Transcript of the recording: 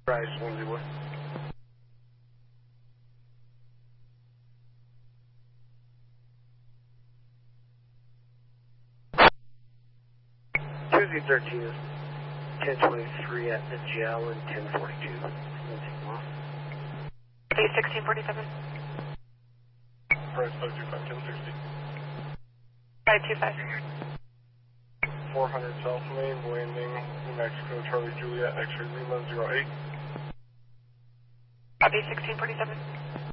Rise 101. Tuesday 13 is 1023 at the gel and 1042. Copy 1647. Price 525, 1060. 525. 400 South Main, landing New Mexico, Charlie Juliet, X-ray Lima 08. Copy 1647.